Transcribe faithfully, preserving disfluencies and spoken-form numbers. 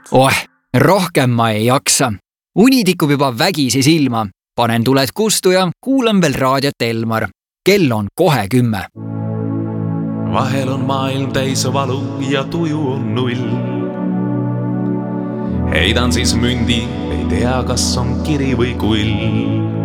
Oeh, rohkem ma ei jaksa. Uni tikub juba vägisi silma. Panen tuled kustu ja kuulan veel raadiot Elmar. Kell on kohe kümme. Vahel on maailm täis valu ja tuju on null. Heidan siis mündi, ei tea, kas on kiri või kull.